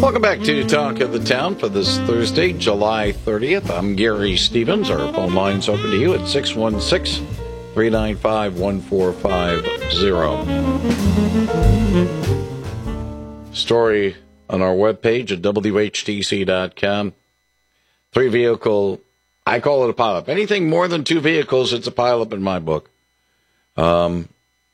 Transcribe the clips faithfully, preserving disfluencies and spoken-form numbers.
Welcome back to Talk of the Town for this Thursday, July thirtieth. I'm Gary Stevens. Our phone line's open to you at six one six, three nine five, one four five zero. Story on our webpage at W H T C dot com. Three vehicle, I call it a pileup. Anything more than two vehicles, it's a pileup in my book. Um,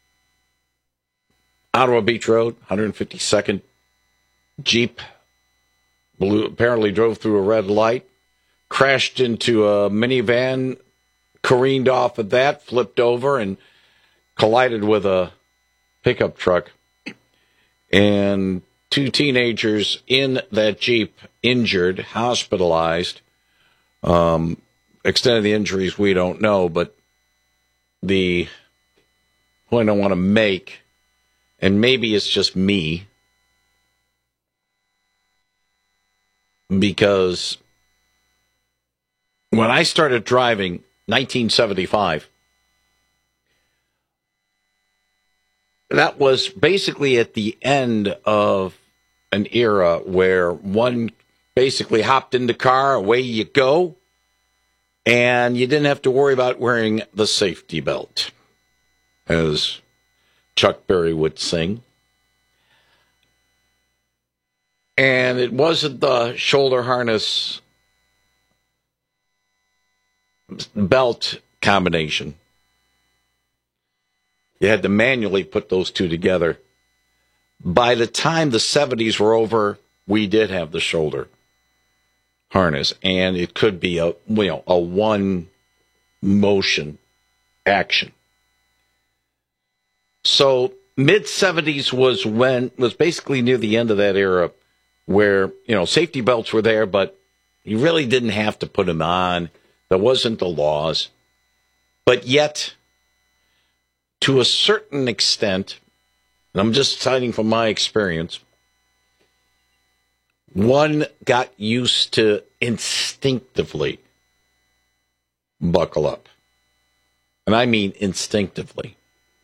Ottawa Beach Road, one hundred fifty-second. Jeep blew, apparently drove through a red light, crashed into a minivan, careened off of that, flipped over, and collided with a pickup truck. And two teenagers in that Jeep injured, hospitalized. Um, extent of the injuries we don't know, but the point I want to make, and maybe it's just me, because when I started driving, nineteen seventy-five, that was basically at the end of an era where one basically hopped in the car, away you go, and you didn't have to worry about wearing the safety belt, as Chuck Berry would sing. And it wasn't the shoulder harness belt combination. You had to manually put those two together. By the time the seventies were over, we did have the shoulder harness, and it could be a, you know, a one motion action. So mid seventies was when was basically near the end of that era, where, you know, safety belts were there, but you really didn't have to put them on. There wasn't the laws. But yet, to a certain extent, and I'm just citing from my experience, one got used to instinctively buckle up. And I mean instinctively.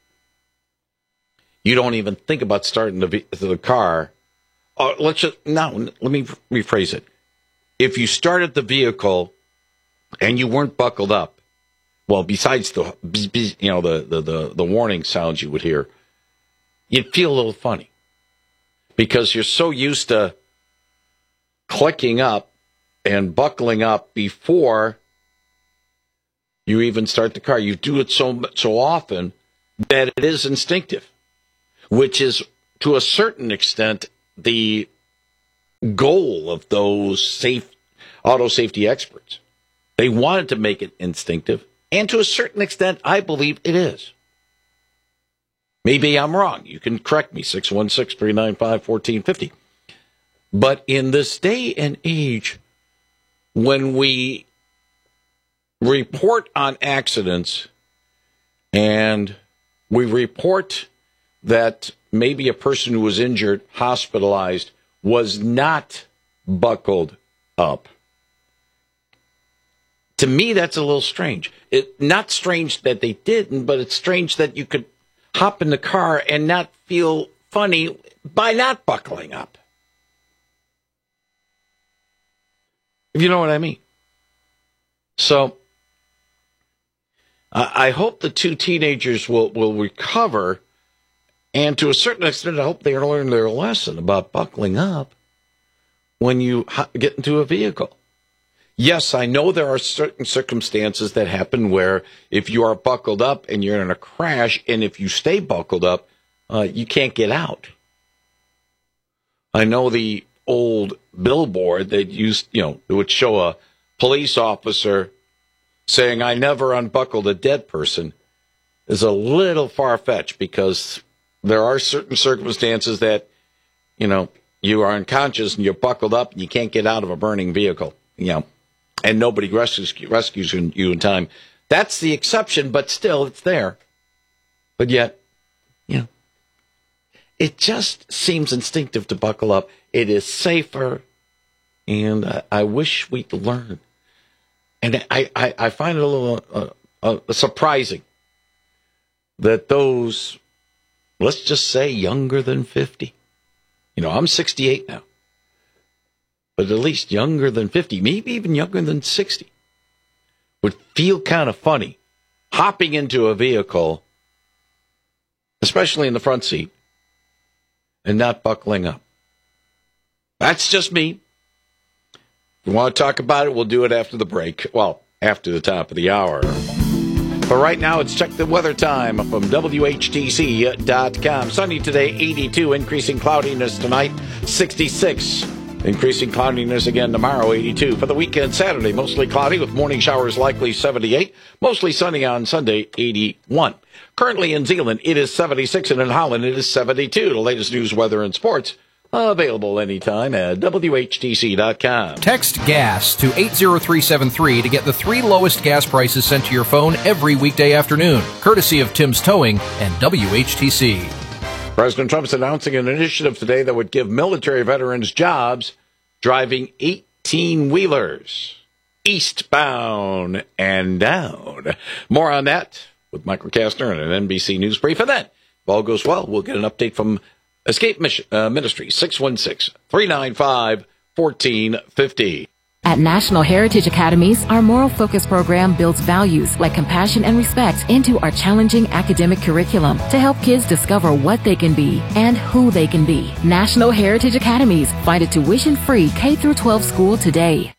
You don't even think about starting the, the car. Uh, let's just, now, let me rephrase it. If you started the vehicle and you weren't buckled up, well, besides the, you know, the, the, the, the warning sounds you would hear, you'd feel a little funny because you're so used to clicking up and buckling up before you even start the car. You do it so, so often that it is instinctive, which is to a certain extent the goal of those safe auto safety experts. They wanted to make it instinctive, and to a certain extent, I believe it is. Maybe I'm wrong. You can correct me, six one six, three nine five, one four five zero. But in this day and age, when we report on accidents and we report that maybe a person who was injured, hospitalized, was not buckled up. To me, that's a little strange. It, not strange that they didn't, but it's strange that you could hop in the car and not feel funny by not buckling up. If you know what I mean. So, uh, I hope the two teenagers will, will recover. And to a certain extent, I hope they learn their lesson about buckling up when you get into a vehicle. Yes, I know there are certain circumstances that happen where if you are buckled up and you're in a crash, and if you stay buckled up, uh, you can't get out. I know the old billboard that used, you know, it would show a police officer saying, "I never unbuckled a dead person," is a little far-fetched because there are certain circumstances that, you know, you are unconscious and you're buckled up and you can't get out of a burning vehicle, you know, and nobody rescues, rescues you in time. That's the exception, but still, it's there. But yet, you know, it just seems instinctive to buckle up. It is safer, and I, I wish we could learn. And I, I, I find it a little uh, uh, surprising that those, let's just say, younger than fifty. You know, I'm sixty-eight now. but at least younger than fifty, maybe even younger than sixty, would feel kind of funny hopping into a vehicle, especially in the front seat, and not buckling up. That's just me. If you want to talk about it, we'll do it after the break. Well, after the top of the hour. But right now, it's Check the Weather Time from W H T C dot com. Sunny today, eighty-two. Increasing cloudiness tonight, sixty-six. Increasing cloudiness again tomorrow, eighty-two. For the weekend, Saturday, mostly cloudy with morning showers likely, seventy-eight. Mostly sunny on Sunday, eighty-one. Currently in Zeeland, it is seventy-six, and in Holland, it is seventy-two. The latest news, weather, and sports available anytime at W H T C dot com. Text GAS to eight zero three seven three to get the three lowest gas prices sent to your phone every weekday afternoon, courtesy of Tim's Towing and W H T C. President Trump's announcing an initiative today that would give military veterans jobs driving eighteen-wheelers eastbound and down. More on that with Michael Kastner and an N B C News brief. And then, if all goes well, we'll get an update from Escape Mission, uh, Ministry, six one six, three nine five, one four five zero. At National Heritage Academies, our moral focus program builds values like compassion and respect into our challenging academic curriculum to help kids discover what they can be and who they can be. National Heritage Academies. Find a tuition-free K through twelve school today.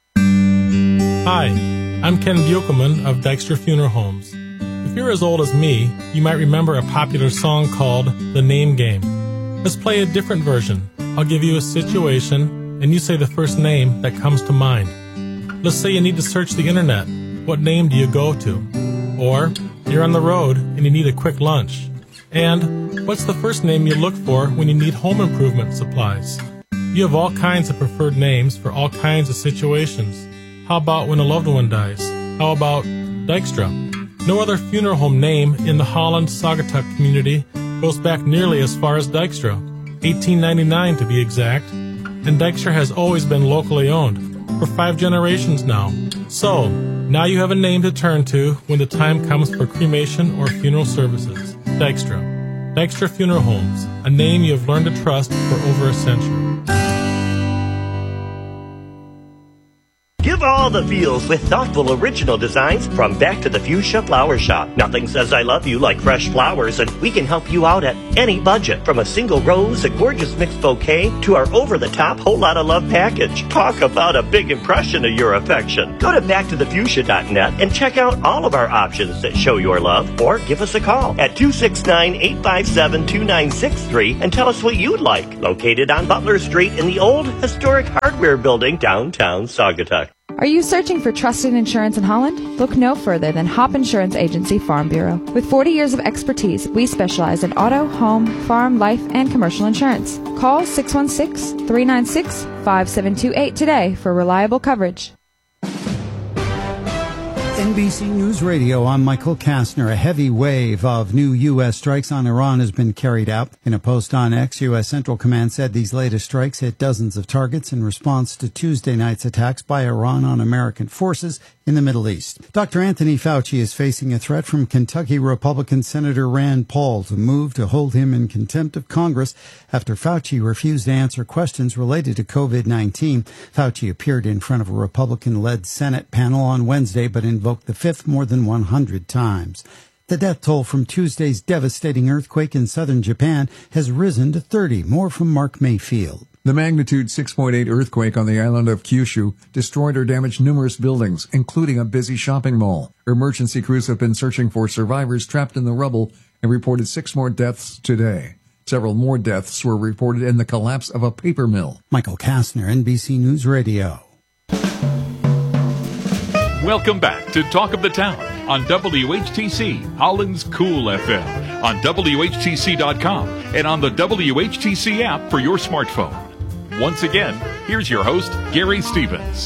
Hi, I'm Ken Buchelman of Dykstra Funeral Homes. If you're as old as me, you might remember a popular song called The Name Game. Let's play a different version. I'll give you a situation, and you say the first name that comes to mind. Let's say you need to search the internet. What name do you go to? Or you're on the road and you need a quick lunch. And what's the first name you look for when you need home improvement supplies? You have all kinds of preferred names for all kinds of situations. How about when a loved one dies? How about Dykstra? No other funeral home name in the Holland-Saugatuck community goes back nearly as far as Dykstra, eighteen ninety-nine to be exact. And Dykstra has always been locally owned, for five generations now. So, now you have a name to turn to when the time comes for cremation or funeral services. Dykstra. Dykstra Funeral Homes, a name you have learned to trust for over a century. Give all the feels with thoughtful original designs from Back to the Fuchsia Flower Shop. Nothing says I love you like fresh flowers, and we can help you out at any budget. From a single rose, a gorgeous mixed bouquet, to our over-the-top whole lot of love package. Talk about a big impression of your affection. Go to back to the fuchsia dot net and check out all of our options that show your love, or give us a call at two six nine, eight five seven, two nine six three and tell us what you'd like. Located on Butler Street in the old historic hardware building downtown Saugatuck. Are you searching for trusted insurance in Holland? Look no further than Hop Insurance Agency Farm Bureau. With forty years of expertise, we specialize in auto, home, farm, life, and commercial insurance. Call six one six, three nine six, five seven two eight today for reliable coverage. N B C News Radio, I'm Michael Kastner. A heavy wave of new U S strikes on Iran has been carried out. In a post on X, U S Central Command said these latest strikes hit dozens of targets in response to Tuesday night's attacks by Iran on American forces in the Middle East. Doctor Anthony Fauci is facing a threat from Kentucky Republican Senator Rand Paul to move to hold him in contempt of Congress after Fauci refused to answer questions related to COVID nineteen. Fauci appeared in front of a Republican-led Senate panel on Wednesday, but invoked the fifth more than one hundred times. The death toll from Tuesday's devastating earthquake in southern Japan has risen to thirty. More from Mark Mayfield. The magnitude six point eight earthquake on the island of Kyushu destroyed or damaged numerous buildings, including a busy shopping mall. Emergency crews have been searching for survivors trapped in the rubble and reported six more deaths today. Several more deaths were reported in the collapse of a paper mill. Michael Kastner, N B C News Radio. Welcome back to Talk of the Town on W H T C, Holland's Cool F M, on W H T C dot com, and on the W H T C app for your smartphone. Once again, here's your host, Gary Stevens.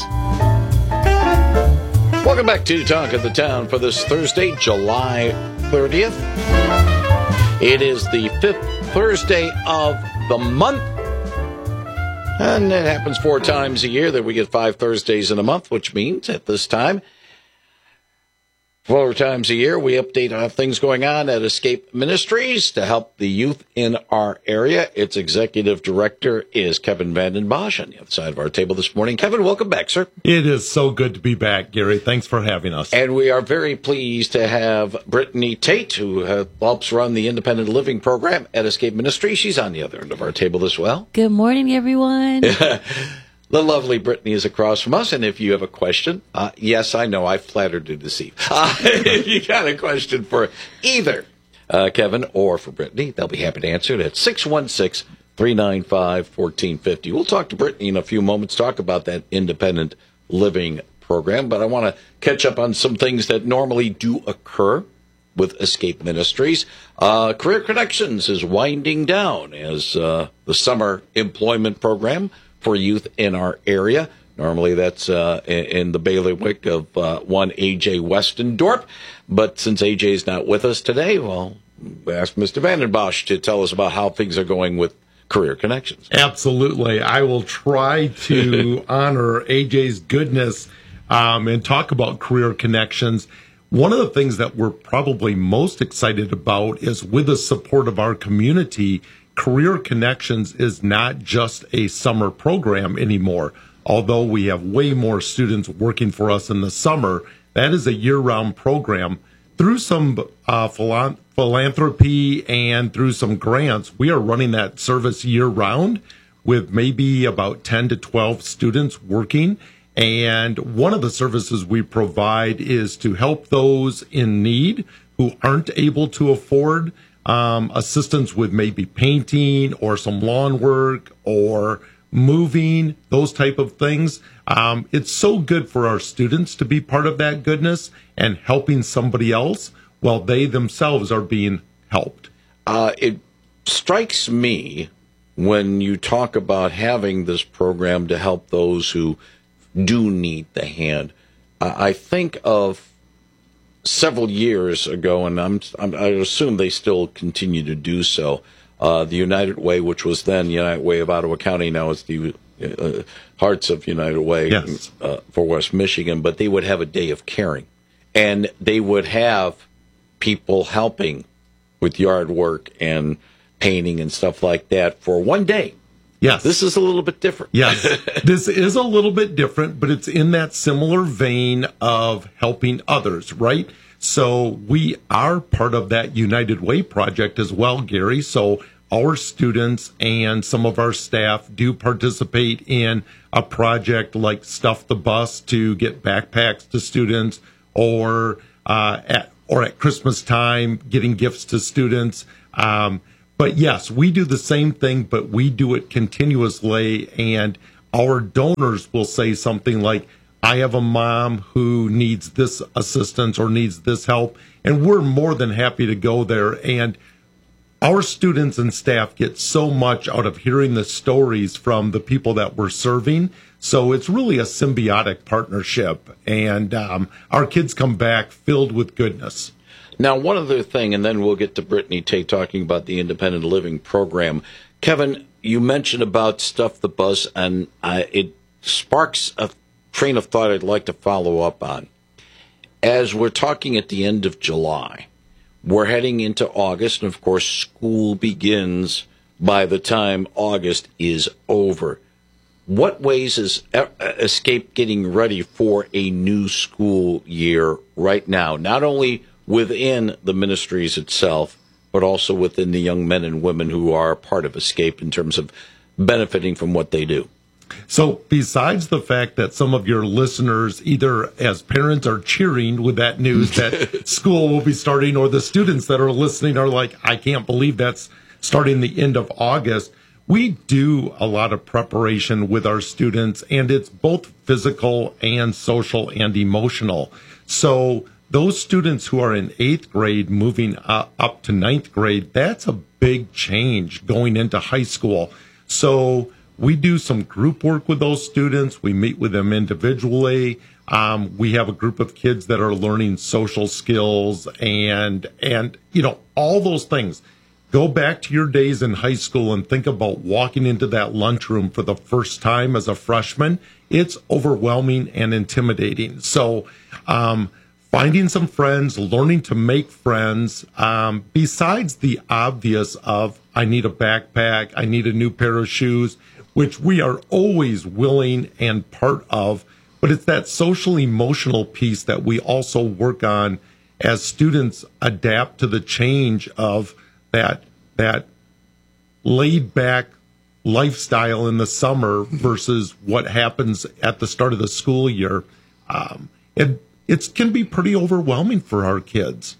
Welcome back to Talk of the Town for this Thursday, July thirtieth. It is the fifth Thursday of the month. And it happens four times a year that we get five Thursdays in a month, which means at this time, Four times a year, we update on things going on at Escape Ministries to help the youth in our area. Its executive director is Kevin Vanden Bosch on the other side of our table this morning. Kevin, welcome back, sir. It is so good to be back, Gary. Thanks for having us. And we are very pleased to have Brittany Tate, who helps run the independent living program at Escape Ministries. She's on the other end of our table as well. Good morning, everyone. The lovely Brittany is across from us, and if you have a question, uh, yes, I know, I flattered to deceive. Uh, if you got a question for either uh, Kevin or for Brittany, they'll be happy to answer it at six one six, three nine five, one four five zero. We'll talk to Brittany in a few moments, talk about that independent living program, but I want to catch up on some things that normally do occur with Escape Ministries. Uh, Career Connections is winding down as uh, the summer employment program for youth in our area. Normally that's uh, in the bailiwick of uh, one A J Westendorp. But since A J is not with us today, well, we asked Mister Vanden Bosch to tell us about how things are going with Career Connections. Absolutely. I will try to honor A J's goodness um, and talk about Career Connections. One of the things that we're probably most excited about is with the support of our community, Career Connections is not just a summer program anymore. Although we have way more students working for us in the summer, that is a year-round program. Through some uh, philan- philanthropy and through some grants, we are running that service year-round with maybe about ten to twelve students working. And one of the services we provide is to help those in need who aren't able to afford Um, assistance with maybe painting or some lawn work or moving, those type of things. Um, it's so good for our students to be part of that goodness and helping somebody else while they themselves are being helped. Uh, it strikes me when you talk about having this program to help those who do need the hand. Uh, I think of several years ago, and I'm, I'm, I assume they still continue to do so, uh, the United Way, which was then United Way of Ottawa County, now it's the uh, Hearts of United Way yes. uh, for West Michigan, but they would have a day of caring. And they would have people helping with yard work and painting and stuff like that for one day. Yes. This is a little bit different. Yes. This is a little bit different, but it's in that similar vein of helping others, right? So we are part of that United Way project as well, Gary. So our students and some of our staff do participate in a project like Stuff the Bus to get backpacks to students, or uh, at, or at Christmas time, getting gifts to students. Um, But yes, we do the same thing, but we do it continuously. And our donors will say something like, I have a mom who needs this assistance or needs this help. And we're more than happy to go there. And our students and staff get so much out of hearing the stories from the people that we're serving. So it's really a symbiotic partnership. And um, our kids come back filled with goodness. Now, one other thing, and then we'll get to Brittany Tate talking about the independent living program. Kevin, you mentioned about Stuff the Bus, and uh, it sparks a train of thought I'd like to follow up on. As we're talking at the end of July, we're heading into August, and of course, school begins by the time August is over. What ways is Escape getting ready for a new school year right now? Not only within the ministries itself, but also within the young men and women who are part of Escape in terms of benefiting from what they do. So besides the fact that some of your listeners, either as parents, are cheering with that news that school will be starting, or the students that are listening are like, I can't believe that's starting the end of August, we do a lot of preparation with our students, and it's both physical and social and emotional. So those students who are in eighth grade moving uh, up to ninth grade, that's a big change going into high school. So we do some group work with those students. We meet with them individually. Um, we have a group of kids that are learning social skills and, and, you know, all those things. Go back to your days in high school and think about walking into that lunchroom for the first time as a freshman. It's overwhelming and intimidating. So, um, finding some friends, learning to make friends, um, besides the obvious of, I need a backpack, I need a new pair of shoes, which we are always willing and part of, but it's that social emotional piece that we also work on as students adapt to the change of that, that laid back lifestyle in the summer versus what happens at the start of the school year. Um, it it can be pretty overwhelming for our kids.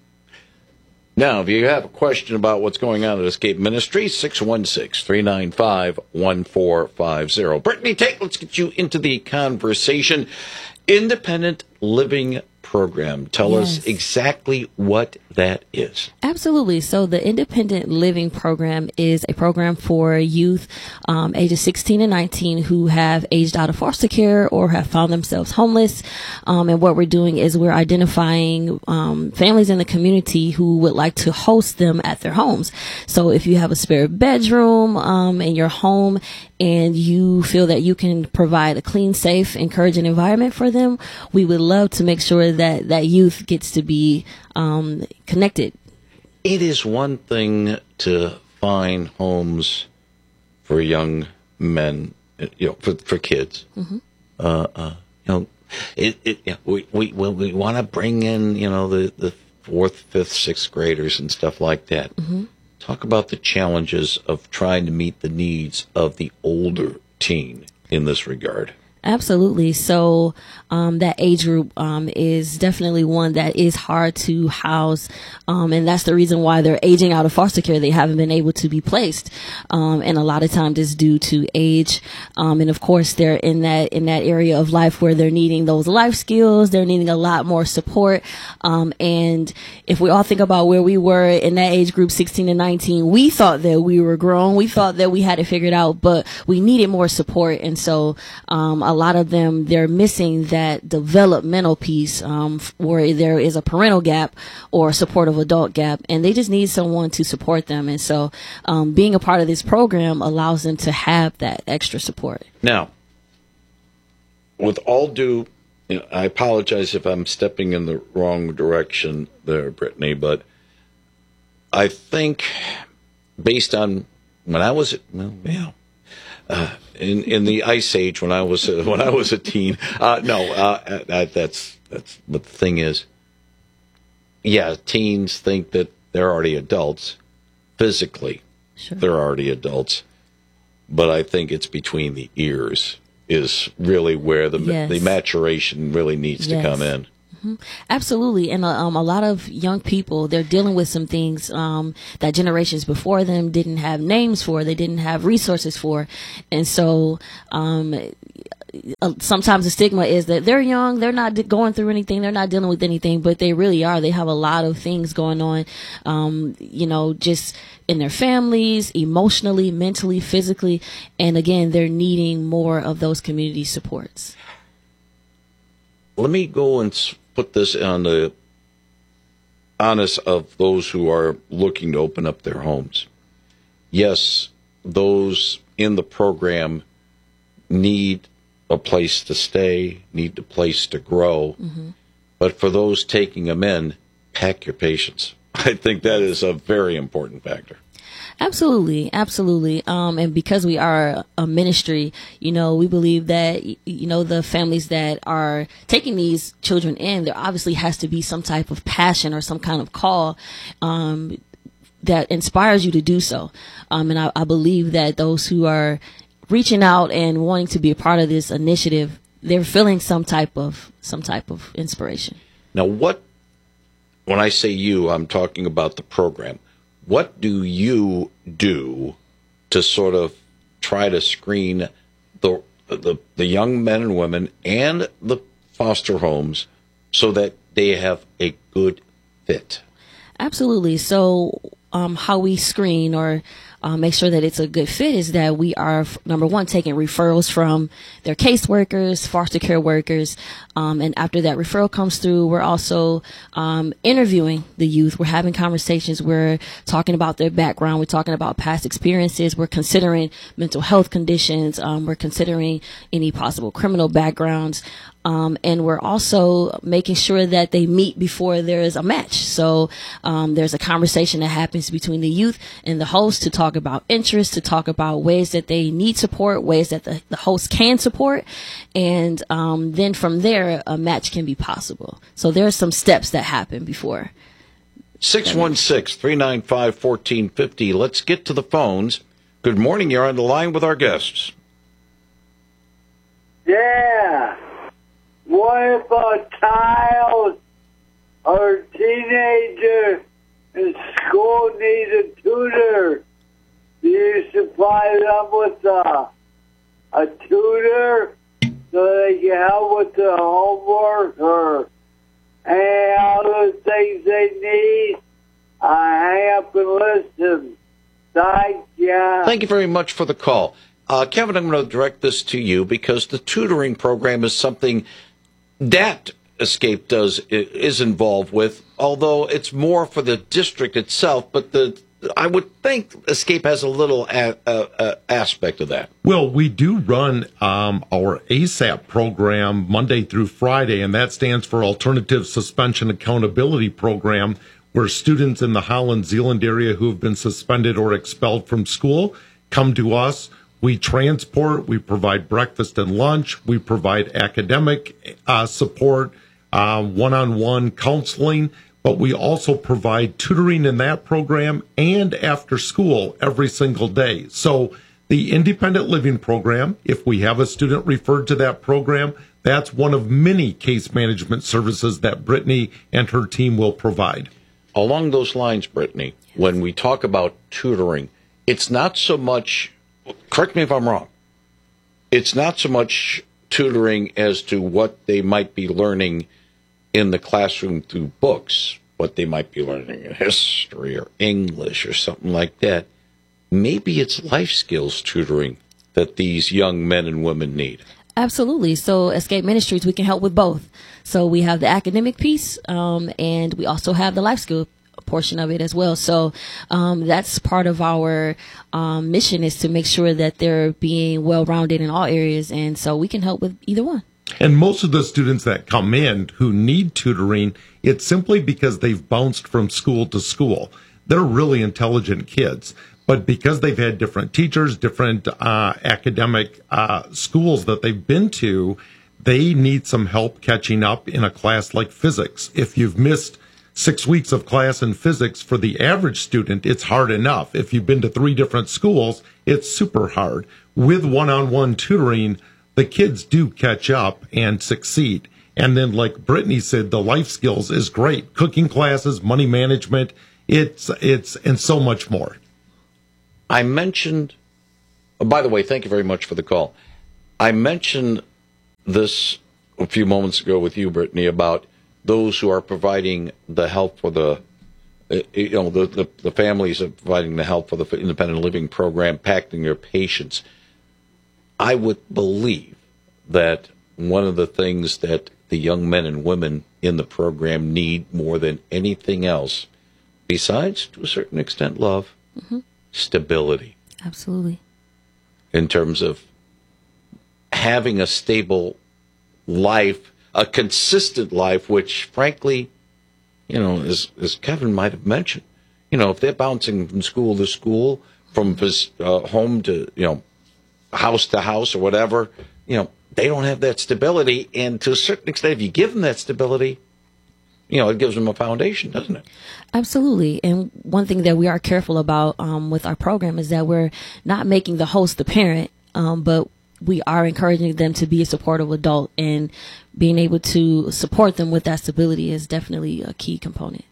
Now, if you have a question about what's going on at Escape Ministry, six one six, three nine five, one four five zero. Brittany Tate, let's get you into the conversation. Independent Living Program. Tell yes. us exactly what that is. Absolutely. So the Independent Living Program is a program for youth um, ages sixteen and nineteen who have aged out of foster care or have found themselves homeless. Um, and what we're doing is we're identifying um, families in the community who would like to host them at their homes. So if you have a spare bedroom um, in your home and you feel that you can provide a clean, safe, encouraging environment for them, we would love to make sure that that youth gets to be um, connected. It is one thing to find homes for young men, you know, for for kids. Mm-hmm. Uh, uh, you know, it, it yeah, we we we want to bring in, you know, the the fourth, fifth, sixth graders and stuff like that. Mm-hmm. Talk about the challenges of trying to meet the needs of the older teen in this regard. Absolutely. So um, that age group um, is definitely one that is hard to house. Um, and that's the reason why they're aging out of foster care. They haven't been able to be placed. Um, and a lot of times it's due to age. Um, and of course, they're in that in that area of life where they're needing those life skills. They're needing a lot more support. Um, and if we all think about where we were in that age group, sixteen and nineteen, we thought that we were grown. We thought that we had it figured out, but we needed more support. And so um, a A lot of them, they're missing that developmental piece um, where there is a parental gap or a supportive adult gap, and they just need someone to support them. And so um, being a part of this program allows them to have that extra support. Now, with all due, you know, I apologize if I'm stepping in the wrong direction there, Brittany, but I think based on when I was, well, yeah, Uh, in in the ice age when I was uh, when I was a teen, uh, no, uh, uh, that's that's. But the thing is, yeah, teens think that they're already adults physically. Sure. They're already adults, but I think it's between the ears is really where the yes. the maturation really needs yes. to come in. Mm-hmm. Absolutely. And um, a lot of young people, they're dealing with some things um, that generations before them didn't have names for, they didn't have resources for. And so um, sometimes the stigma is that they're young, they're not going through anything, they're not dealing with anything, but they really are. They have a lot of things going on, um, you know, just in their families, emotionally, mentally, physically. And again, they're needing more of those community supports. Let me go and put this on the onus of those who are looking to open up their homes. Yes, those in the program need a place to stay, need a place to grow. Mm-hmm. But for those taking them in, pack your patience. I think that is a very important factor. Absolutely. Absolutely. Um, and because we are a ministry, you know, we believe that, you know, the families that are taking these children in, there obviously has to be some type of passion or some kind of call, um, that inspires you to do so. Um, and I, I believe that those who are reaching out and wanting to be a part of this initiative, they're feeling some type of, some type of inspiration. Now, what, when I say you, I'm talking about the program. What do you do to sort of try to screen the, the the young men and women and the foster homes so that they have a good fit? Absolutely. So um, how we screen or uh, make sure that it's a good fit is that we are, number one, taking referrals from their caseworkers, foster care workers. Um, and after that referral comes through, we're also um, interviewing the youth. We're having conversations. We're talking about their background. We're talking about past experiences. We're considering mental health conditions. Um, we're considering any possible criminal backgrounds. Um, and we're also making sure that they meet before there is a match. So um, there's a conversation that happens between the youth and the host to talk about interests, to talk about ways that they need support, ways that the, the host can support. And um, then from there, a match can be possible. So there are some steps that happen before. six one six, three nine five, one four five zero. Let's get to the phones. Good morning. You're on the line with our guests. Yeah. What if a child or teenager in school needs a tutor? Do you supply them with a, a tutor so they can help with the homework or any other things they need? I hang up and listen. Thank you. Thank you very much for the call. Uh, Kevin, I'm going to direct this to you because the tutoring program is something that Escape does is involved with, although it's more for the district itself. But the I would think Escape has a little a, a, a aspect of that. Well, we do run um, our ASAP program Monday through Friday, and that stands for Alternative Suspension Accountability Program, where students in the Holland Zeeland area who have been suspended or expelled from school come to us. We transport, we provide breakfast and lunch, we provide academic uh, support, uh, one-on-one counseling, but we also provide tutoring in that program and after school every single day. So the independent living program, if we have a student referred to that program, that's one of many case management services that Brittany and her team will provide. Along those lines, Brittany, when we talk about tutoring, it's not so much, correct me if I'm wrong, it's not so much tutoring as to what they might be learning in the classroom through books, what they might be learning in history or English or something like that. Maybe it's life skills tutoring that these young men and women need. Absolutely. So Escape Ministries, we can help with both. So we have the academic piece, um, and we also have the life skill portion of it as well. So um, that's part of our um, mission, is to make sure that they're being well-rounded in all areas. And so we can help with either one. And most of the students that come in who need tutoring, it's simply because they've bounced from school to school. They're really intelligent kids. But because they've had different teachers, different uh, academic uh, schools that they've been to, they need some help catching up in a class like physics. If you've missed six weeks of class in physics, for the average student, it's hard enough. If you've been to three different schools, it's super hard. With one-on-one tutoring, the kids do catch up and succeed. And then, like Brittany said, the life skills is great. Cooking classes, money management, it's it's and so much more. I mentioned, oh, by the way, thank you very much for the call. I mentioned this a few moments ago with you, Brittany, about those who are providing the help for the, you know, the, the, the families are providing the help for the independent living program, packing their patients. I would believe that one of the things that the young men and women in the program need more than anything else, besides, to a certain extent, love, mm-hmm. stability. Absolutely. In terms of having a stable life, a consistent life, which, frankly, you know, as, as Kevin might have mentioned, you know, if they're bouncing from school to school, from his, uh, home to, you know, house to house or whatever, you know, they don't have that stability. And to a certain extent, if you give them that stability, you know, it gives them a foundation, doesn't it? Absolutely. And one thing that we are careful about um, with our program is that we're not making the host the parent, um, but we are encouraging them to be a supportive adult, and being able to support them with that stability is definitely a key component.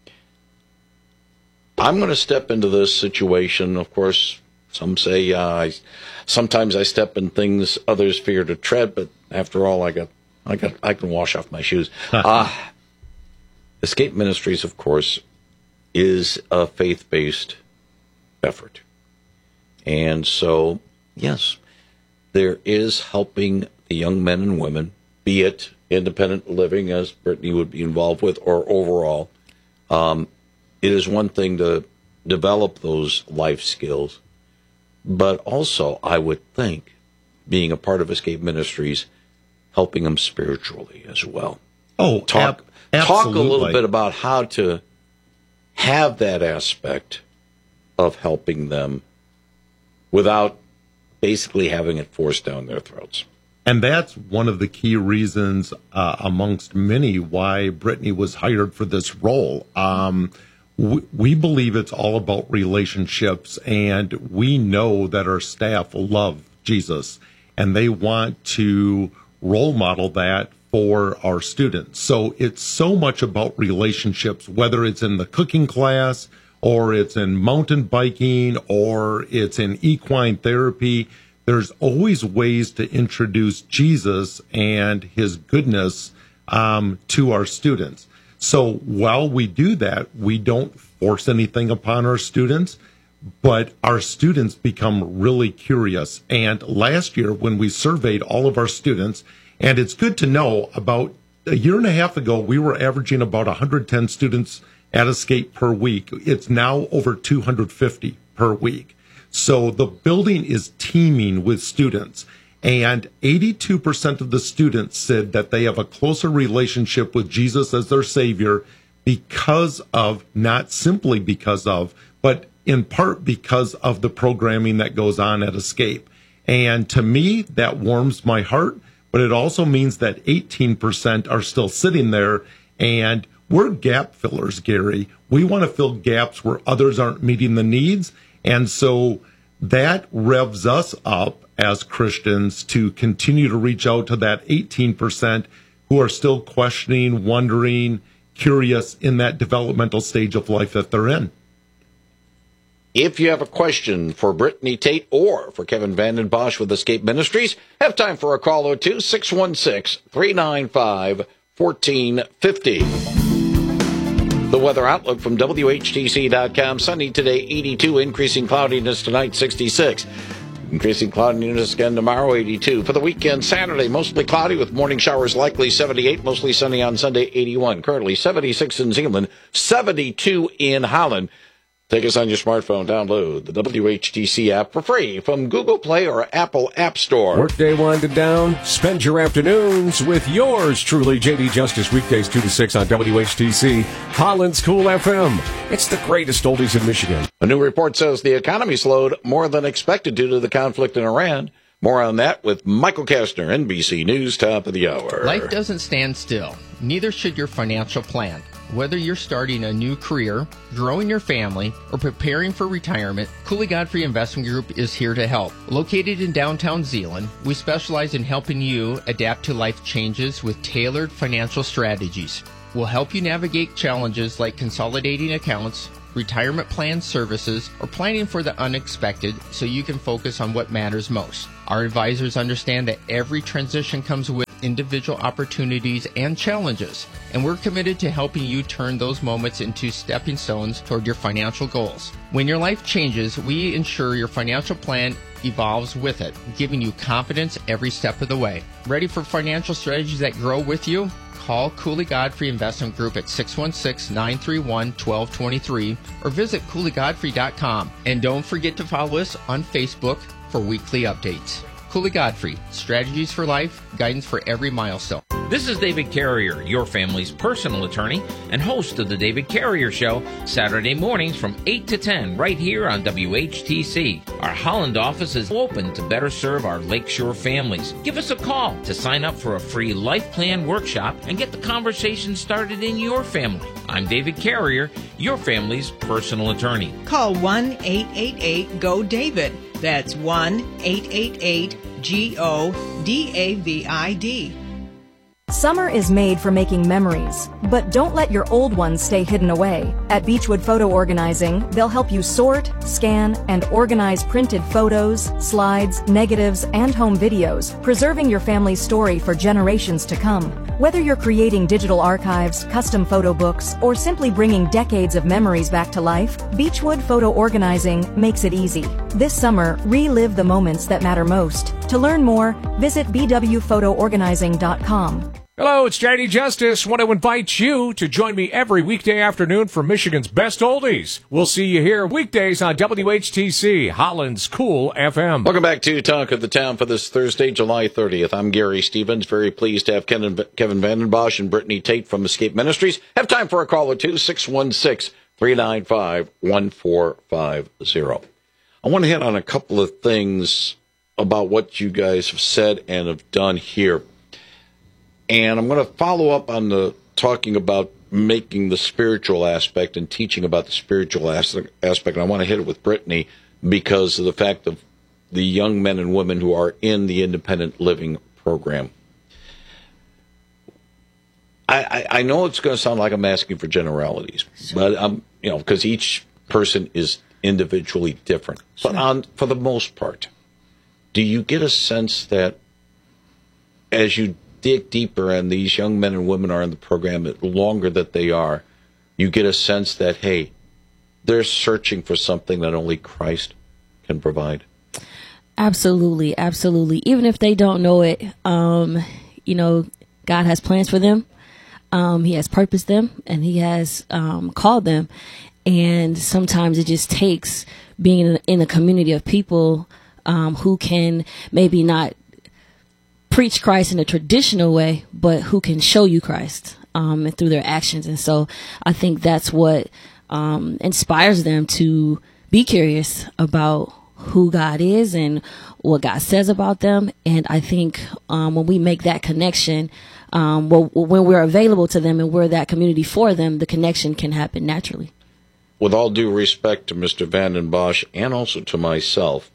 I'm going to step into this situation. Of course, some say uh, I, sometimes I step in things others fear to tread, but after all, I got, I got, I can wash off my shoes. uh, Escape Ministries, of course, is a faith-based effort. And so, yes, there is helping the young men and women, be it independent living, as Brittany would be involved with, or overall. Um, it is one thing to develop those life skills, but also, I would think, being a part of Escape Ministries, helping them spiritually as well. Oh, talk ab- talk a little bit about how to have that aspect of helping them without basically having it forced down their throats. And that's one of the key reasons, uh, amongst many, why Brittany was hired for this role. Um, we, we believe it's all about relationships, and we know that our staff love Jesus, and they want to role model that for our students. So it's so much about relationships, whether it's in the cooking class, or it's in mountain biking, or it's in equine therapy. There's always ways to introduce Jesus and his goodness um, to our students. So while we do that, we don't force anything upon our students, but our students become really curious. And last year, when we surveyed all of our students, and it's good to know, about a year and a half ago, we were averaging about one hundred ten students at Escape per week. It's now over two hundred fifty per week. So the building is teeming with students, and eighty-two percent of the students said that they have a closer relationship with Jesus as their Savior because of, not simply because of, but in part because of the programming that goes on at Escape. And to me, that warms my heart, but it also means that eighteen percent are still sitting there, and we're gap fillers, Gary. We want to fill gaps where others aren't meeting the needs. And so that revs us up as Christians to continue to reach out to that eighteen percent who are still questioning, wondering, curious in that developmental stage of life that they're in. If you have a question for Brittany Tate or for Kevin Vanden Bosch with Escape Ministries, have time for a call or two, six one six, three nine five, one four five zero. The weather outlook from W H T C dot com. Sunny today, eighty-two. Increasing cloudiness tonight, sixty-six. Increasing cloudiness again tomorrow, eighty-two. For the weekend, Saturday, mostly cloudy with morning showers likely, seventy-eight. Mostly sunny on Sunday, eighty-one. Currently seventy-six in Zeeland, seventy-two in Holland. Take us on your smartphone. Download the W H T C app for free from Google Play or Apple App Store. Workday winding down. Spend your afternoons with yours truly, J D Justice, weekdays two to six on W H T C, Holland's Cool F M. It's the greatest oldies in Michigan. A new report says the economy slowed more than expected due to the conflict in Iran. More on that with Michael Kastner, N B C News, top of the hour. Life doesn't stand still. Neither should your financial plan. Whether you're starting a new career, growing your family, or preparing for retirement, Cooley Godfrey Investment Group is here to help. Located in downtown Zeeland, we specialize in helping you adapt to life changes with tailored financial strategies. We'll help you navigate challenges like consolidating accounts, retirement plan services, or planning for the unexpected so you can focus on what matters most. Our advisors understand that every transition comes with individual opportunities and challenges, and we're committed to helping you turn those moments into stepping stones toward your financial goals. When your life changes, we ensure your financial plan evolves with it, giving you confidence every step of the way. Ready for financial strategies that grow with you? Call Cooley Godfrey Investment Group at six one six, nine three one, one two two three or visit Cooley Godfrey dot com. And don't forget to follow us on Facebook for weekly updates. Cooley Godfrey, strategies for life, guidance for every milestone. This is David Carrier, your family's personal attorney and host of The David Carrier Show, Saturday mornings from eight to ten, right here on W H T C. Our Holland office is open to better serve our Lakeshore families. Give us a call to sign up for a free life plan workshop and get the conversation started in your family. I'm David Carrier, your family's personal attorney. Call one eight eight eight, G O, David. That's one eight eight eight, G O, D A V I D. Summer is made for making memories, but don't let your old ones stay hidden away. At Beechwood Photo Organizing, they'll help you sort, scan, and organize printed photos, slides, negatives, and home videos, preserving your family's story for generations to come. Whether you're creating digital archives, custom photo books, or simply bringing decades of memories back to life, Beechwood Photo Organizing makes it easy. This summer, relive the moments that matter most. To learn more, visit b w photo organizing dot com. Hello, it's J D Justice. Want to invite you to join me every weekday afternoon for Michigan's Best Oldies. We'll see you here weekdays on W H T C, Holland's Cool F M. Welcome back to Talk of the Town for this Thursday, July thirtieth. I'm Gary Stevens. Very pleased to have Ken, Kevin Vandenbosch and Brittany Tate from Escape Ministries. Have time for a call or two, six one six, three nine five, one four five zero. I want to hit on a couple of things about what you guys have said and have done here. And I'm going to follow up on the talking about making the spiritual aspect and teaching about the spiritual aspect. And I want to hit it with Brittany because of the fact of the young men and women who are in the independent living program. I, I, I know it's going to sound like I'm asking for generalities, sure. but I'm, you know, because each person is individually different. Sure. But on for the most part, do you get a sense that as you dig deeper and these young men and women are in the program, the longer that they are, you get a sense that, hey, they're searching for something that only Christ can provide? Absolutely, absolutely. Even if they don't know it, um, you know, God has plans for them. Um, he has purposed them, and he has um, called them. And sometimes it just takes being in a, in a community of people um, who can maybe not preach Christ in a traditional way, but who can show you Christ um, and through their actions. And so I think that's what um, inspires them to be curious about who God is and what God says about them. And I think um, when we make that connection, um, well, when we're available to them and we're that community for them, the connection can happen naturally. With all due respect to Mister Vandenbosch and also to myself,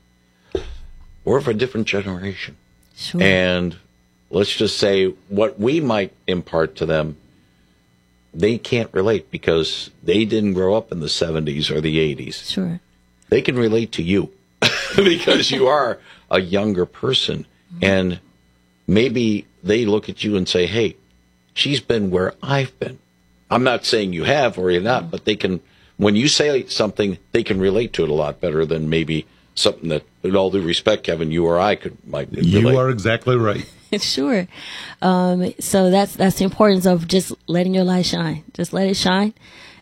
we're of a different generation. Sure. And let's just say what we might impart to them, they can't relate because they didn't grow up in the seventies or the eighties. Sure. They can relate to you because you are a younger person. Mm-hmm. And maybe they look at you and say, hey, she's been where I've been. I'm not saying you have or you're not, mm-hmm. but they can, when you say something, they can relate to it a lot better than maybe something that, with all due respect, Kevin, you or I could might relate. You are exactly right. Sure. Um, so that's that's the importance of just letting your light shine. Just let it shine,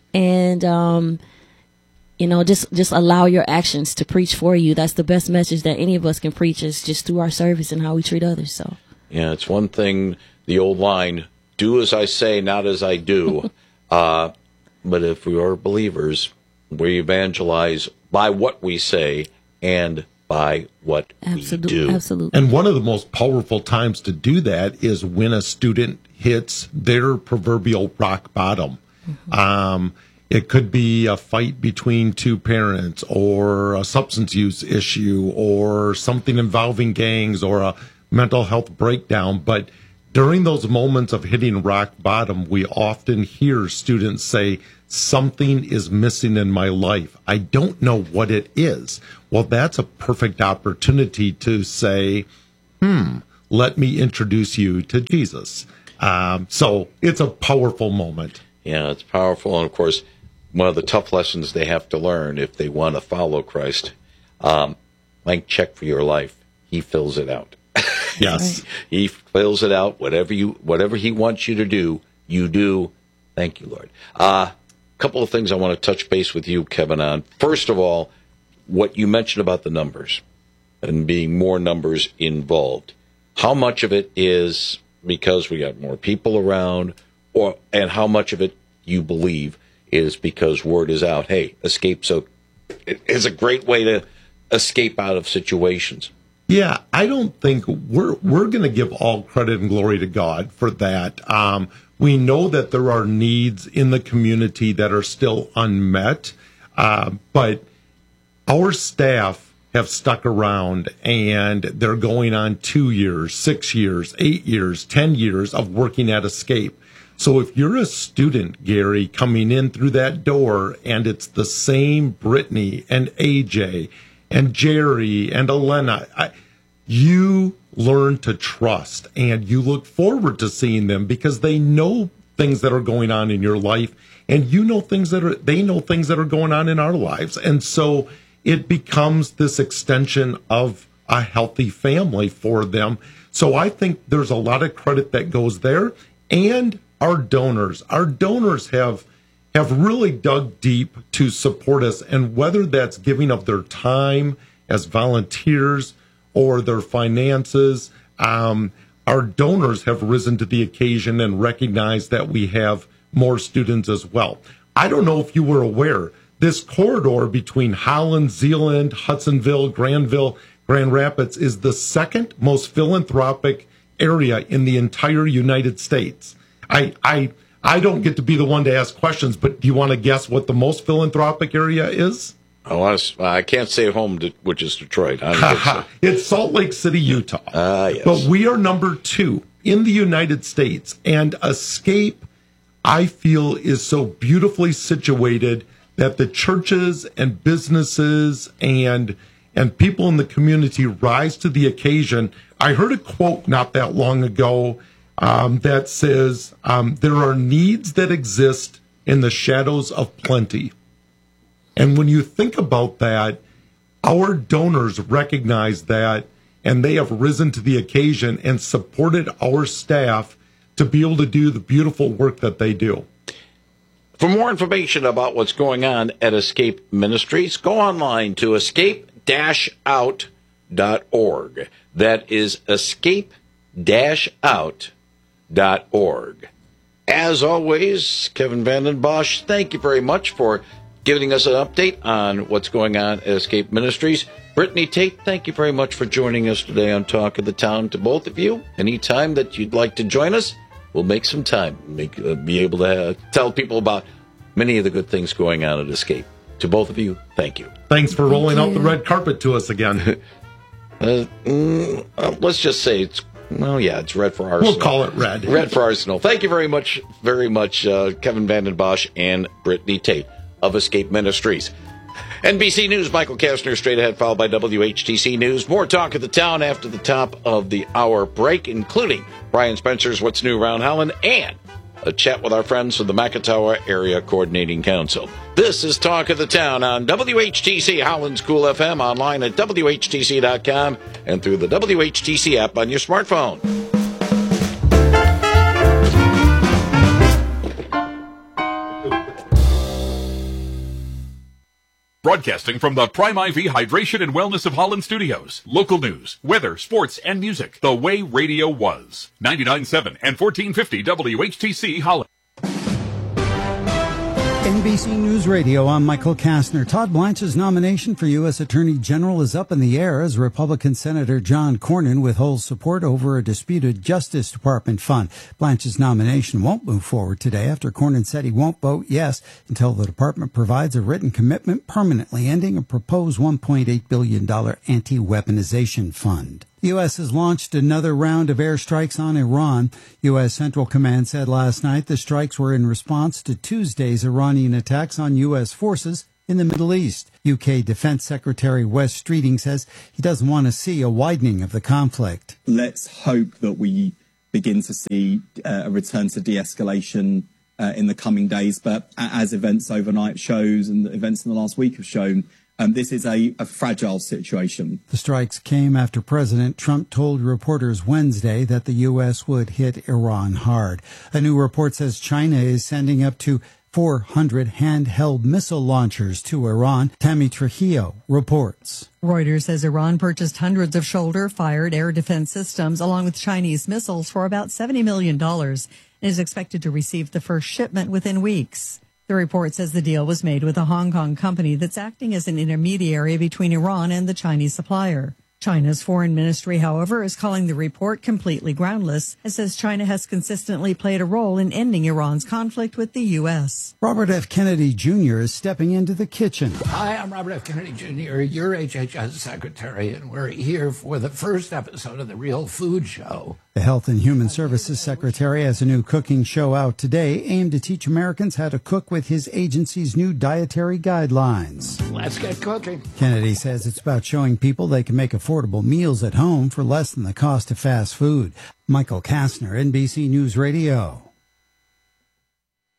and um, you know, just just allow your actions to preach for you. That's the best message that any of us can preach, is just through our service and how we treat others. So yeah, it's one thing. The old line, "Do as I say, not as I do." uh, but if we are believers, we evangelize by what we say and by what absolutely, we do. Absolutely. And one of the most powerful times to do that is when a student hits their proverbial rock bottom. Mm-hmm. Um, it could be a fight between two parents or a substance use issue or something involving gangs or a mental health breakdown. But during those moments of hitting rock bottom, we often hear students say, something is missing in my life. I don't know what it is. Well, that's a perfect opportunity to say, hmm, let me introduce you to Jesus. Um, so it's a powerful moment. Yeah, it's powerful. And of course, one of the tough lessons they have to learn if they want to follow Christ, um, blank check for your life. He fills it out. Yes. He fills it out. Whatever you, whatever he wants you to do, you do. Thank you, Lord. Uh, couple of things I want to touch base with you, Kevin, on. First of all, what you mentioned about the numbers and being more numbers involved. How much of it is because we got more people around, or and how much of it you believe is because word is out, hey, escape so it is a great way to escape out of situations. Yeah, I don't think we're we're going to give all credit and glory to God for that. Um, we know that there are needs in the community that are still unmet, uh, but our staff have stuck around, and they're going on two years, six years, eight years, ten years of working at Escape. So if you're a student, Gary, coming in through that door, and it's the same Brittany and A J and Jerry and Elena, I, you learn to trust, and you look forward to seeing them because they know things that are going on in your life, and you know things that are, they know things that are going on in our lives. And so it becomes this extension of a healthy family for them. So I think there's a lot of credit that goes there. And our donors, our donors have have really dug deep to support us. And whether that's giving of their time as volunteers or their finances, um, our donors have risen to the occasion and recognized that we have more students as well. I don't know if you were aware, this corridor between Holland, Zeeland, Hudsonville, Granville, Grand Rapids is the second most philanthropic area in the entire United States. I I I don't get to be the one to ask questions, but do you want to guess what the most philanthropic area is? Oh, I can't stay home, to, which is Detroit. So. It's Salt Lake City, Utah. Ah, yes. But we are number two in the United States, and Escape, I feel, is so beautifully situated that the churches and businesses and and people in the community rise to the occasion. I heard a quote not that long ago um, that says, um, there are needs that exist in the shadows of plenty. And when you think about that, our donors recognize that, and they have risen to the occasion and supported our staff to be able to do the beautiful work that they do. For more information about what's going on at Escape Ministries, go online to escape dash out dot org. That is escape dash out dot org. As always, Kevin Vanden Bosch, thank you very much for giving us an update on what's going on at Escape Ministries. Brittany Tate, thank you very much for joining us today on Talk of the Town. To both of you, anytime that you'd like to join us, we'll make some time, make uh, be able to uh, tell people about many of the good things going on at Escape. To both of you, thank you. Thanks for rolling out the red carpet to us again. uh, mm, uh, let's just say it's, well, yeah, it's red for Arsenal. We'll call it red. Red for Arsenal. Thank you very much, very much, uh, Kevin Vanden Bosch and Brittany Tate of Escape Ministries. N B C News, Michael Kastner, straight ahead, followed by W H T C News. More Talk of the Town after the top of the hour break, including Brian Spencer's What's New Around Holland and a chat with our friends from the Macatawa Area Coordinating Council. This is Talk of the Town on W H T C Holland's Cool F M, online at W H T C dot com and through the W H T C app on your smartphone. Broadcasting from the Prime I V Hydration and Wellness of Holland Studios. Local news, weather, sports, and music. The way radio was. ninety-nine point seven and fourteen fifty W H T C Holland. N B C News Radio, I'm Michael Kastner. Todd Blanche's nomination for U S Attorney General is up in the air as Republican Senator John Cornyn withholds support over a disputed Justice Department fund. Blanche's nomination won't move forward today after Cornyn said he won't vote yes until the department provides a written commitment permanently ending a proposed one point eight billion dollars anti-weaponization fund. The U S has launched another round of airstrikes on Iran. U S Central Command said last night the strikes were in response to Tuesday's Iranian attacks on U S forces in the Middle East. U K Defense Secretary Wes Streeting says he doesn't want to see a widening of the conflict. Let's hope that we begin to see uh, a return to de-escalation uh, in the coming days. But as events overnight shows and the events in the last week have shown, Um, this is a, a fragile situation. The strikes came after President Trump told reporters Wednesday that the U S would hit Iran hard. A new report says China is sending up to four hundred handheld missile launchers to Iran. Tammy Trujillo reports. Reuters says Iran purchased hundreds of shoulder-fired air defense systems along with Chinese missiles for about seventy million dollars and is expected to receive the first shipment within weeks. The report says the deal was made with a Hong Kong company that's acting as an intermediary between Iran and the Chinese supplier. China's foreign ministry, however, is calling the report completely groundless and says China has consistently played a role in ending Iran's conflict with the U S. Robert F. Kennedy Junior is stepping into the kitchen. Hi, I'm Robert F. Kennedy Junior, your H H S secretary, and we're here for the first episode of The Real Food Show. The Health and Human Services Secretary has a new cooking show out today aimed to teach Americans how to cook with his agency's new dietary guidelines. Let's get cooking. Kennedy says it's about showing people they can make affordable meals at home for less than the cost of fast food. Michael Kastner, N B C News Radio.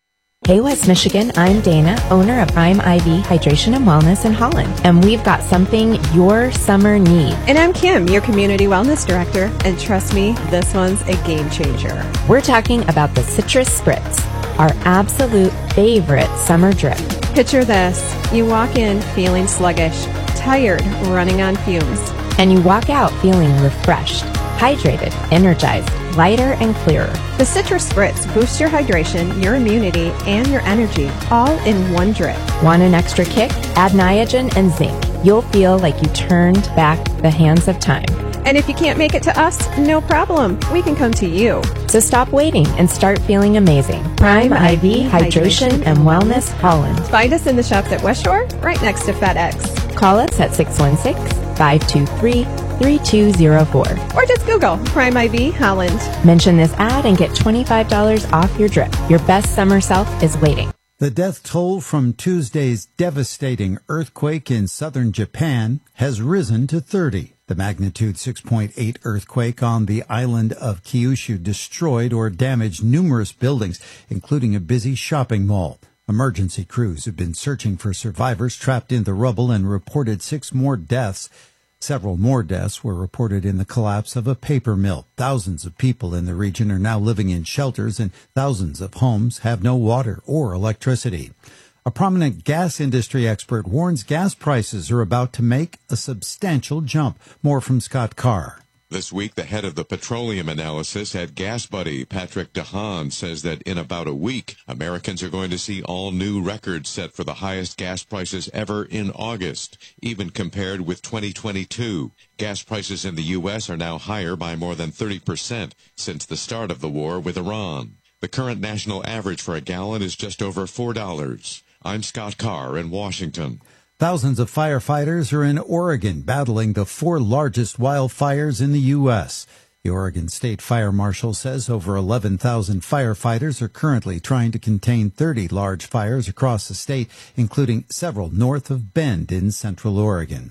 Hey West Michigan, I'm Dana, owner of Prime I V Hydration and Wellness in Holland, and we've got something your summer needs. And I'm Kim, your Community Wellness Director, and trust me, this one's a game changer. We're talking about the Citrus Spritz, our absolute favorite summer drip. Picture this. You walk in feeling sluggish, tired, running on fumes. And you walk out feeling refreshed, hydrated, energized, lighter and clearer. The Citrus Spritz boosts your hydration, your immunity, and your energy, all in one drip. Want an extra kick? Add Niagen and zinc. You'll feel like you turned back the hands of time. And if you can't make it to us, no problem. We can come to you. So stop waiting and start feeling amazing. Prime I V Hydration and Wellness Holland. Find us in the shops at West Shore, right next to FedEx. Call us at six one six, five two three, three two zero four. Or just Google Prime I V Holland. Mention this ad and get twenty-five dollars off your drip. Your best summer self is waiting. The death toll from Tuesday's devastating earthquake in southern Japan has risen to thirty. The magnitude six point eight earthquake on the island of Kyushu destroyed or damaged numerous buildings, including a busy shopping mall. Emergency crews have been searching for survivors trapped in the rubble and reported six more deaths. Several more deaths were reported in the collapse of a paper mill. Thousands of people in the region are now living in shelters, and thousands of homes have no water or electricity. A prominent gas industry expert warns gas prices are about to make a substantial jump. More from Scott Carr. This week, the head of the petroleum analysis at GasBuddy, Patrick DeHaan, says that in about a week, Americans are going to see all new records set for the highest gas prices ever in August, even compared with twenty twenty-two. Gas prices in the U S are now higher by more than thirty percent since the start of the war with Iran. The current national average for a gallon is just over four dollars. I'm Scott Carr in Washington. Thousands of firefighters are in Oregon battling the four largest wildfires in the U S. The Oregon State Fire Marshal says over eleven thousand firefighters are currently trying to contain thirty large fires across the state, including several north of Bend in central Oregon.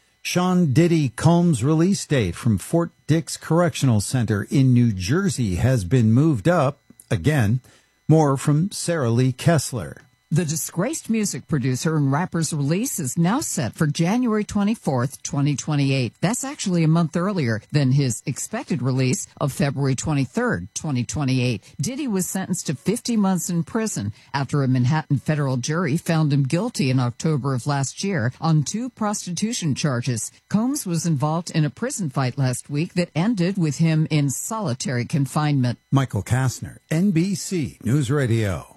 Sean Diddy Combs' release date from Fort Dix Correctional Center in New Jersey has been moved up again. More from Sarah Lee Kessler. The disgraced music producer and rapper's release is now set for January twenty-fourth, twenty twenty-eight. That's actually a month earlier than his expected release of February twenty-third, twenty twenty-eight. Diddy was sentenced to fifty months in prison after a Manhattan federal jury found him guilty in October of last year on two prostitution charges. Combs was involved in a prison fight last week that ended with him in solitary confinement. Michael Kastner, N B C News Radio.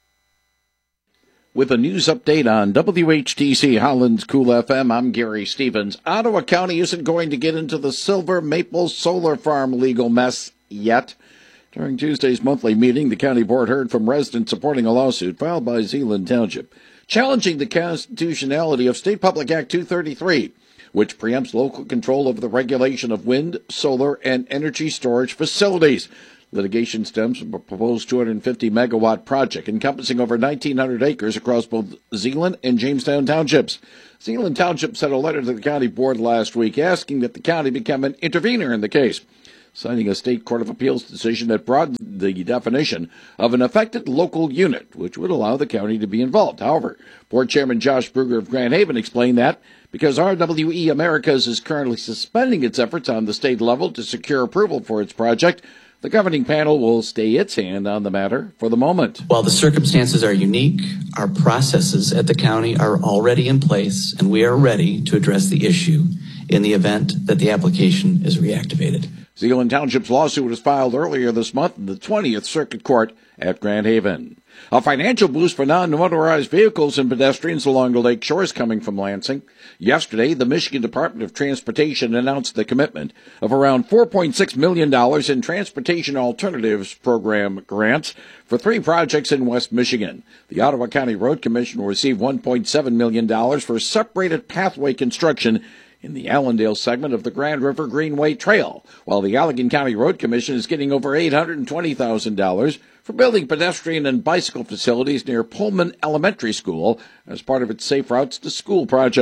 With a news update on W H T C Holland's Cool F M, I'm Gary Stevens. Ottawa County isn't going to get into the Silver Maple Solar Farm legal mess yet. During Tuesday's monthly meeting, the county board heard from residents supporting a lawsuit filed by Zeeland Township, challenging the constitutionality of State Public Act two thirty-three, which preempts local control over the regulation of wind, solar, and energy storage facilities. Litigation stems from a proposed two hundred fifty megawatt project encompassing over nineteen hundred acres across both Zeeland and Jamestown townships. Zeeland Township sent a letter to the county board last week asking that the county become an intervener in the case, citing a state court of appeals decision that broadened the definition of an affected local unit, which would allow the county to be involved. However, board chairman Josh Bruger of Grand Haven explained that because R W E Americas is currently suspending its efforts on the state level to secure approval for its project, the governing panel will stay its hand on the matter for the moment. While the circumstances are unique, our processes at the county are already in place, and we are ready to address the issue in the event that the application is reactivated. Zeeland Township's lawsuit was filed earlier this month in the twentieth Circuit Court at Grand Haven. A financial boost for non-motorized vehicles and pedestrians along the lake shore is coming from Lansing. Yesterday, the Michigan Department of Transportation announced the commitment of around four point six million dollars in Transportation Alternatives Program grants for three projects in West Michigan. The Ottawa County Road Commission will receive one point seven million dollars for separated pathway construction in the Allendale segment of the Grand River Greenway Trail, while the Allegan County Road Commission is getting over eight hundred twenty thousand dollars for building pedestrian and bicycle facilities near Pullman Elementary School as part of its Safe Routes to School project.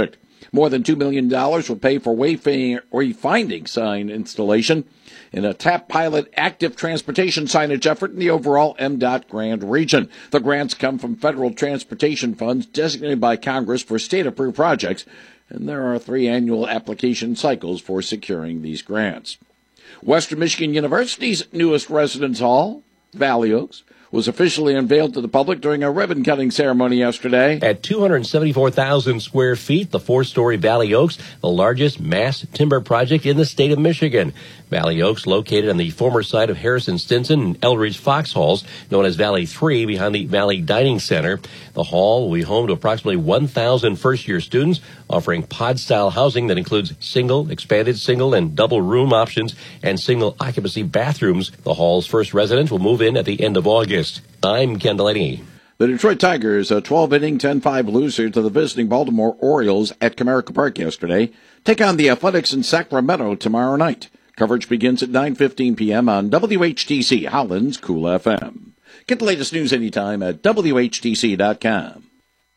More than two million dollars will pay for wayfinding sign installation in a TAP pilot active transportation signage effort in the overall M DOT Grand region. The grants come from federal transportation funds designated by Congress for state-approved projects, and there are three annual application cycles for securing these grants. Western Michigan University's newest residence hall, Valley Oaks, was officially unveiled to the public during a ribbon-cutting ceremony yesterday. At two hundred seventy-four thousand square feet, the four-story Valley Oaks, the largest mass timber project in the state of Michigan. Valley Oaks, located on the former site of Harrison Stinson and Eldridge Fox Halls, known as Valley three, behind the Valley Dining Center. The hall will be home to approximately one thousand first-year students, offering pod-style housing that includes single, expanded single, and double room options and single-occupancy bathrooms. The hall's first residents will move in at the end of August. I'm Ken Delaney. The Detroit Tigers, a twelve-inning, ten five loser to the visiting Baltimore Orioles at Comerica Park yesterday, take on the Athletics in Sacramento tomorrow night. Coverage begins at nine fifteen p.m. on W H T C, Holland's Cool F M. Get the latest news anytime at W H T C dot com.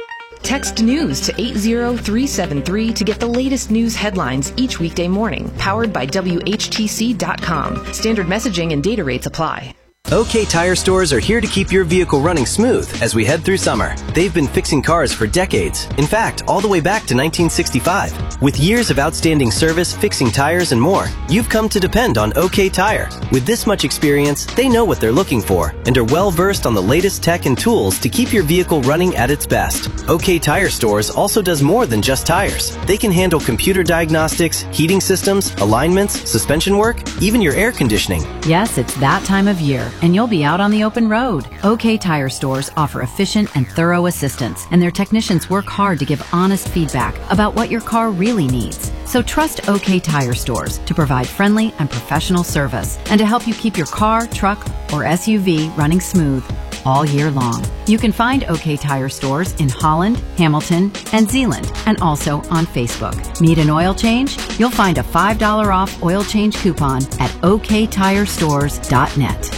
Text news to eight zero three seven three to get the latest news headlines each weekday morning. Powered by W H T C dot com. Standard messaging and data rates apply. OK Tire Stores are here to keep your vehicle running smooth as we head through summer. They've been fixing cars for decades. In fact, all the way back to nineteen sixty-five. With years of outstanding service, fixing tires, and more, you've come to depend on OK Tire. With this much experience, they know what they're looking for and are well versed on the latest tech and tools to keep your vehicle running at its best. OK Tire Stores also does more than just tires. They can handle computer diagnostics, heating systems, alignments, suspension work, even your air conditioning. Yes, it's that time of year, and you'll be out on the open road. OK Tire Stores offer efficient and thorough assistance, and their technicians work hard to give honest feedback about what your car really needs. So trust OK Tire Stores to provide friendly and professional service and to help you keep your car, truck, or S U V running smooth all year long. You can find OK Tire Stores in Holland, Hamilton, and Zeeland, and also on Facebook. Need an oil change? You'll find a five dollars off oil change coupon at O K tire stores dot net.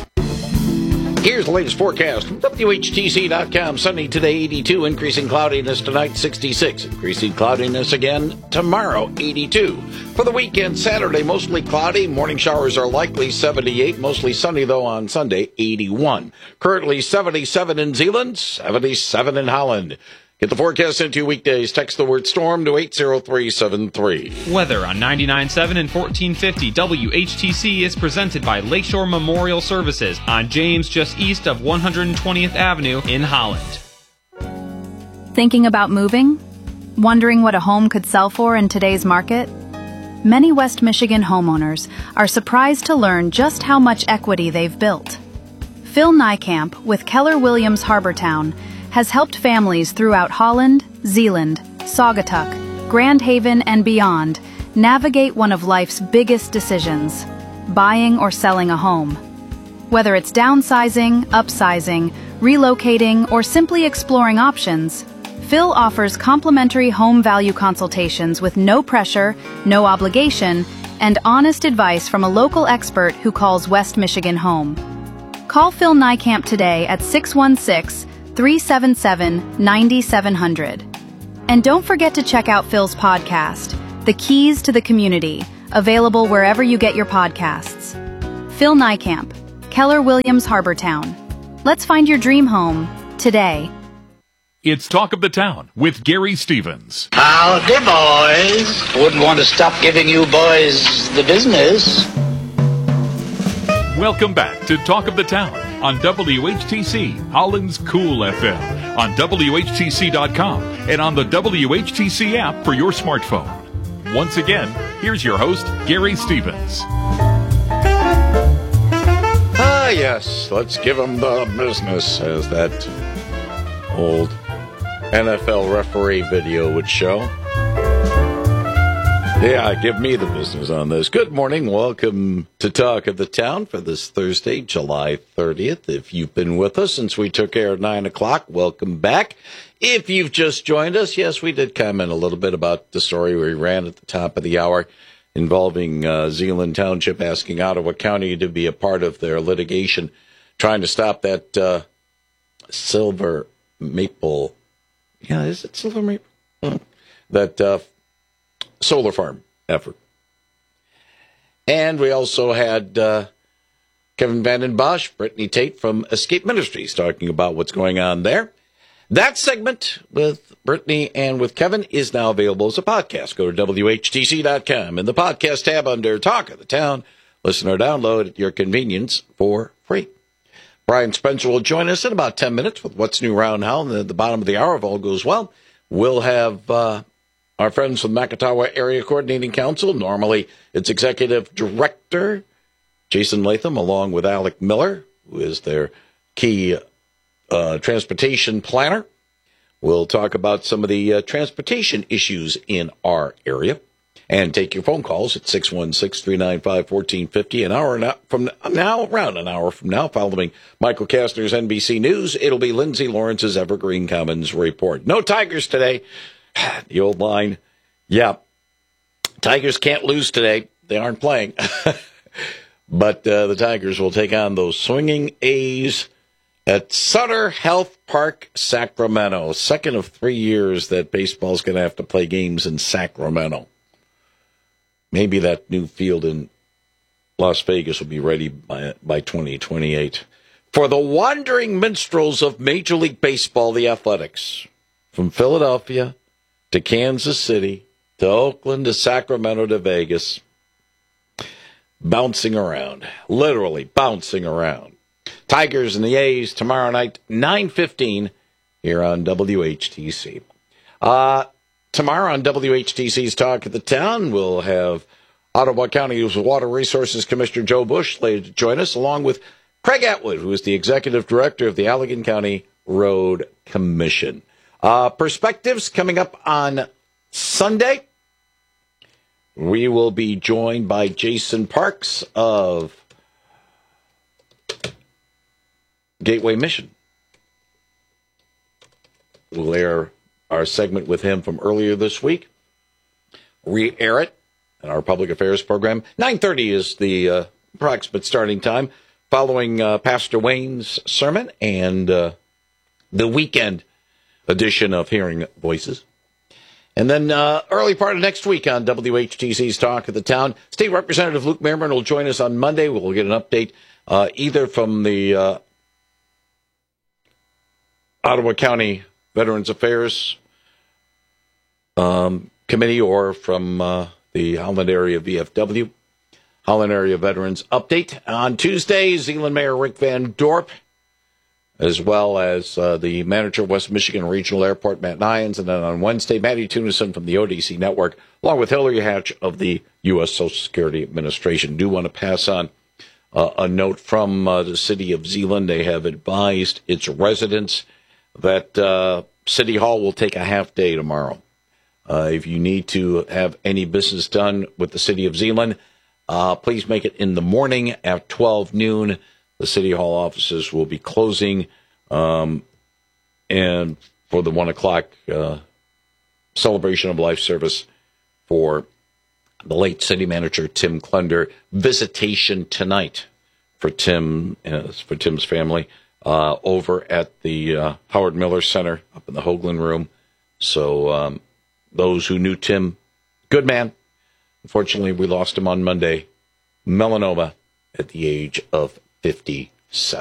Here's the latest forecast from W H T C dot com. Sunny today, eighty-two. Increasing cloudiness tonight, sixty-six. Increasing cloudiness again tomorrow, eighty-two. For the weekend, Saturday, mostly cloudy. Morning showers are likely, seventy-eight. Mostly sunny, though, on Sunday, eighty-one. Currently, seventy-seven in Zeeland, seventy-seven in Holland. Get the forecast into weekdays. Text the word storm to eight zero three seven three. Weather on ninety-nine point seven and fourteen fifty W H T C is presented by Lakeshore Memorial Services on James, just east of one hundred twentieth Avenue in Holland. Thinking about moving? Wondering what a home could sell for in today's market? Many West Michigan homeowners are surprised to learn just how much equity they've built. Phil Niekamp with Keller Williams Harbortown has helped families throughout Holland, Zeeland, Saugatuck, Grand Haven, and beyond navigate one of life's biggest decisions, buying or selling a home. Whether it's downsizing, upsizing, relocating, or simply exploring options, Phil offers complimentary home value consultations with no pressure, no obligation, and honest advice from a local expert who calls West Michigan home. Call Phil Niekamp today at six one six, three seven seven, nine seven zero zero. And don't forget to check out Phil's podcast, The Keys to the Community, available wherever you get your podcasts. Phil Niekamp, Keller Williams Harbortown. Let's find your dream home today. It's Talk of the Town with Gary Stevens. Howdy, boys. Wouldn't want to stop giving you boys the business. Welcome back to Talk of the Town on W H T C, Holland's Cool F M, on W H T C dot com, and on the W H T C app for your smartphone. Once again, here's your host, Gary Stevens. Ah, yes, let's give them the business, as that old N F L referee video would show. Yeah, give me the business on this. Good morning. Welcome to Talk of the Town for this Thursday, July thirtieth. If you've been with us since we took air at nine o'clock, welcome back. If you've just joined us, yes, we did comment a little bit about the story we ran at the top of the hour involving uh, Zeeland Township asking Ottawa County to be a part of their litigation, trying to stop that uh, silver maple. Yeah, is it silver maple? Oh. that uh, solar farm effort. And we also had uh, Kevin Vanden Bosch, Brittany Tate from Escape Ministries talking about what's going on there. That segment with Brittany and with Kevin is now available as a podcast. Go to W H T C dot com in the podcast tab under Talk of the Town. Listen or download at your convenience for free. Brian Spencer will join us in about ten minutes with What's New Round Now. And at the bottom of the hour, if all goes well, we'll have uh, our friends from Macatawa Area Coordinating Council. Normally, it's Executive Director Jason Latham, along with Alec Miller, who is their key uh, transportation planner. We'll talk about some of the uh, transportation issues in our area and take your phone calls at six one six, three nine five, one four five zero. An hour now, from now, around an hour from now, following Michael Kastner's N B C News, it'll be Lindsay Lawrence's Evergreen Commons Report. No Tigers today. The old line. Yeah, Tigers can't lose today. They aren't playing. But uh, the Tigers will take on those swinging A's at Sutter Health Park, Sacramento. Second of three years that baseball's going to have to play games in Sacramento. Maybe that new field in Las Vegas will be ready by, by twenty twenty-eight. For the wandering minstrels of Major League Baseball, the Athletics, from Philadelphia to Kansas City to Oakland to Sacramento to Vegas, bouncing around, literally bouncing around. Tigers and the A's tomorrow night, nine fifteen, here on W H T C. Uh, tomorrow on W H T C's Talk of the Town, we'll have Ottawa County's Water Resources Commissioner Joe Bush later to join us, along with Craig Atwood, who is the Executive Director of the Allegan County Road Commission. Uh, perspectives coming up on Sunday. We will be joined by Jason Parks of Gateway Mission. We'll air our segment with him from earlier this week. Re-air it in our public affairs program. nine thirty is the uh, approximate starting time, following uh, Pastor Wayne's sermon and uh, the weekend edition of Hearing Voices. And then uh, early part of next week on W H T C's Talk of the Town, State Representative Luke Merriman will join us on Monday. We'll get an update uh, either from the uh, Ottawa County Veterans Affairs um, Committee or from uh, the Holland Area V F W, Holland Area Veterans Update. On Tuesday, Zeeland Mayor Rick Van Dorp, as well as uh, the manager of West Michigan Regional Airport, Matt Nyans. And then on Wednesday, Matty Tunison from the O D C Network, along with Hillary Hatch of the U S Social Security Administration. Do want to pass on uh, a note from uh, the city of Zeeland. They have advised its residents that uh, City Hall will take a half day tomorrow. Uh, if you need to have any business done with the city of Zeeland, uh, please make it in the morning at twelve noon. The City Hall offices will be closing, um, and for the one o'clock uh, celebration of life service for the late city manager Tim Klender. Visitation tonight for Tim, uh, for Tim's family, uh, over at the uh, Howard Miller Center up in the Hoagland Room. So um, those who knew Tim, good man. Unfortunately, we lost him on Monday. Melanoma at the age of fifty-seven.